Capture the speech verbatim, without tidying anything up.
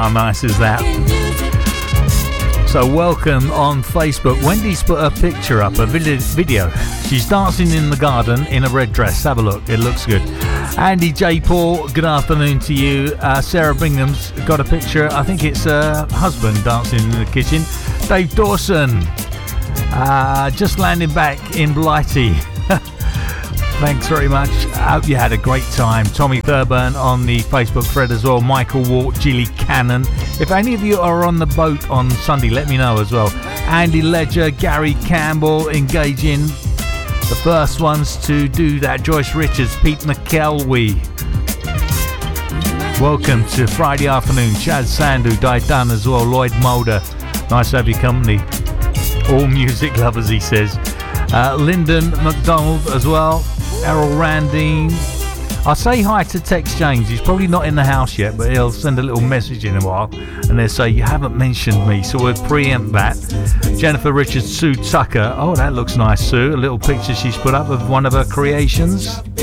How nice is that? So welcome on Facebook. Wendy's put a picture up, a video. She's dancing in the garden in a red dress. Have a look. It looks good. Andy J. Paul, good afternoon to you. Uh, Sarah Bingham's got a picture. I think it's her husband dancing in the kitchen. Dave Dawson, uh, just landing back in Blighty. Thanks very much. I hope you had a great time. Tommy Thurburn on the Facebook thread as well. Michael Walt, Gilly Cannon. If any of you are on the boat on Sunday, let me know as well. Andy Ledger, Gary Campbell engaging. The first ones to do that, Joyce Richards, Pete McKelwee. Welcome to Friday afternoon. Chad Sandu, Di Dunn as well. Lloyd Mulder. Nice to have your company. All music lovers, he says. Uh, Lyndon McDonald as well. Errol Randine. I'll say hi to Tex James. He's probably not in the house yet, but he'll send a little message in a while and they'll say, you haven't mentioned me, so we'll preempt that. Jennifer Richards, Sue Tucker. Oh, that looks nice, Sue. A little picture she's put up of one of her creations.